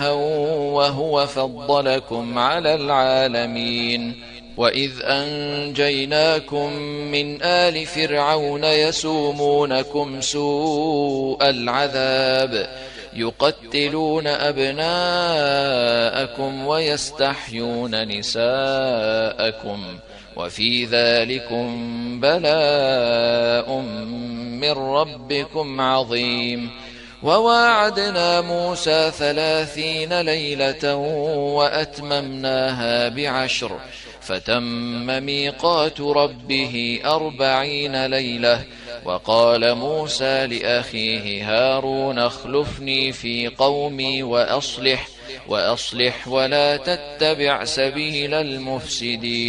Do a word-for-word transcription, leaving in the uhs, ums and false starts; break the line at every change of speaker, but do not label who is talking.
وهو فضلكم على العالمين. وإذ أنجيناكم من آل فرعون يسومونكم سوء العذاب يقتلون أبناءكم ويستحيون نساءكم وفي ذلكم بلاء من ربكم عظيم. وواعدنا موسى ثلاثين ليلة وأتممناها بعشر فتم ميقات ربه أربعين ليلة. وقال موسى لأخيه هارون اخلفني في قومي وأصلح وأصلح ولا تتبع سبيل المفسدين.